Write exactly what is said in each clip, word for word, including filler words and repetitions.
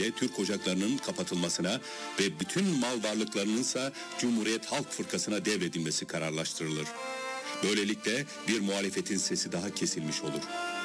Türk ocaklarının kapatılmasına ve bütün mal varlıklarının ise Cumhuriyet Halk Fırkası'na devredilmesi kararlaştırılır. Böylelikle bir muhalefetin sesi daha kesilmiş olur.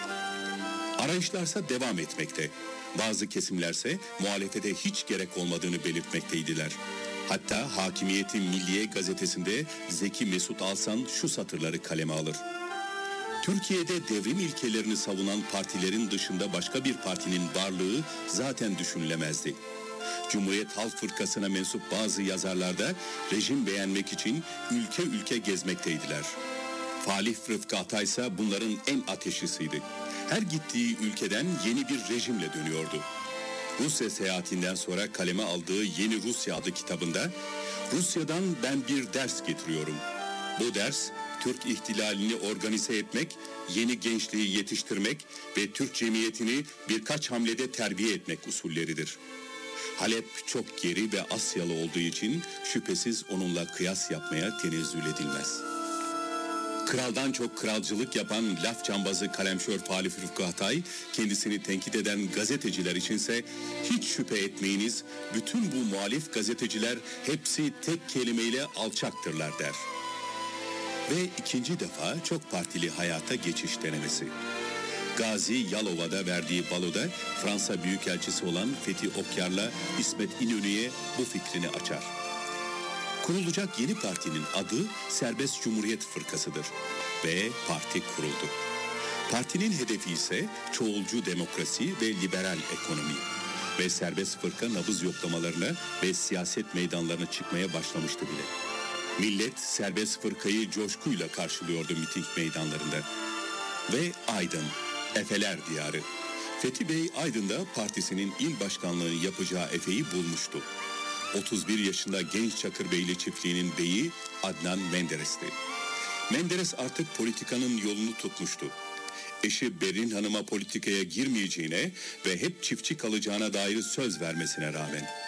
Arayışlarsa devam etmekte. Bazı kesimlerse muhalefete hiç gerek olmadığını belirtmekteydiler. Hatta Hakimiyeti Milliye gazetesinde Zeki Mesut Alsan şu satırları kaleme alır. Türkiye'de devrim ilkelerini savunan partilerin dışında başka bir partinin varlığı zaten düşünülemezdi. Cumhuriyet Halk Fırkası'na mensup bazı yazarlar da rejim beğenmek için ülke ülke gezmekteydiler. Falih Rıfkı Atay ise bunların en ateşlisiydi. Her gittiği ülkeden yeni bir rejimle dönüyordu. Rusya seyahatinden sonra kaleme aldığı Yeni Rusya adlı kitabında Rusya'dan ben bir ders getiriyorum. Bu ders Türk ihtilalini organize etmek, yeni gençliği yetiştirmek ve Türk cemiyetini birkaç hamlede terbiye etmek usulleridir. Halep çok geri ve Asyalı olduğu için şüphesiz onunla kıyas yapmaya tenezzül edilmez. Kraldan çok kralcılık yapan laf cambazı kalemşör Falih Rıfkı Atay, kendisini tenkit eden gazeteciler içinse hiç şüphe etmeyiniz, bütün bu muhalif gazeteciler hepsi tek kelimeyle alçaktırlar der. Ve ikinci defa çok partili hayata geçiş denemesi. Gazi Yalova'da verdiği baloda Fransa Büyükelçisi olan Fethi Okyar'la İsmet İnönü'ye bu fikrini açar. Kurulacak yeni partinin adı Serbest Cumhuriyet Fırkası'dır ve parti kuruldu. Partinin hedefi ise çoğulcu demokrasi ve liberal ekonomi ve serbest fırka nabız yoklamalarına ve siyaset meydanlarına çıkmaya başlamıştı bile. Millet serbest fırkayı coşkuyla karşılıyordu miting meydanlarında. Ve Aydın, Efeler diyarı. Fethi Bey Aydın'da partisinin il başkanlığını yapacağı Efe'yi bulmuştu. otuz bir yaşında genç Çakırbeyli çiftliğinin beyi Adnan Menderes'ti. Menderes artık politikanın yolunu tutmuştu. Eşi Berin Hanım'a politikaya girmeyeceğine ve hep çiftçi kalacağına dair söz vermesine rağmen.